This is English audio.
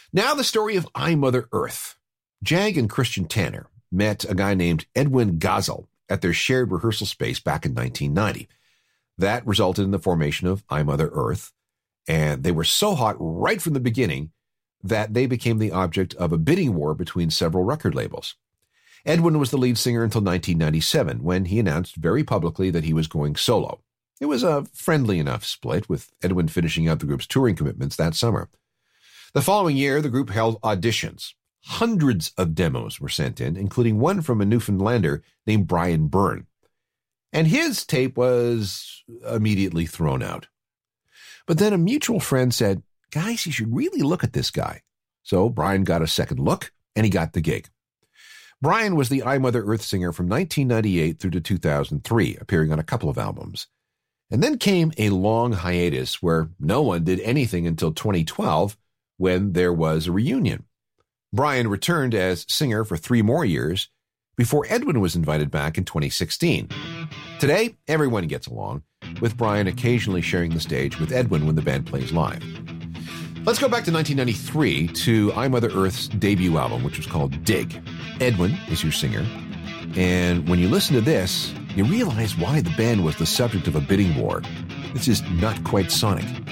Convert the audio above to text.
Now the story of I, Mother Earth. Jag and Christian Tanner met a guy named Edwin Gazel at their shared rehearsal space back in 1990. That resulted in the formation of I, Mother Earth, and they were so hot right from the beginning that they became the object of a bidding war between several record labels. Edwin was the lead singer until 1997, when he announced very publicly that he was going solo. It was a friendly enough split, with Edwin finishing out the group's touring commitments that summer. The following year, the group held auditions. Hundreds of demos were sent in, including one from a Newfoundlander named Brian Byrne. And his tape was immediately thrown out. But then a mutual friend said, "Guys, you should really look at this guy." So Brian got a second look, and he got the gig. Brian was the I, Mother Earth singer from 1998 through to 2003, appearing on a couple of albums. And then came a long hiatus where no one did anything until 2012, when there was a reunion. Brian returned as singer for 3 more years before Edwin was invited back in 2016. Today, everyone gets along, with Brian occasionally sharing the stage with Edwin when the band plays live. Let's go back to 1993 to I, Mother Earth's debut album, which was called Dig. Edwin is your singer, and when you listen to this, you realize why the band was the subject of a bidding war. This is Not Quite Sonic.